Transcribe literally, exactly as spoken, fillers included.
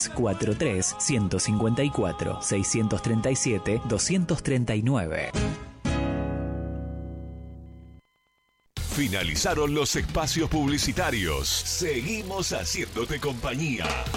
tres cuatro tres, uno cinco cuatro, seis tres siete, dos tres nueve. Finalizaron los espacios publicitarios. Seguimos haciéndote compañía.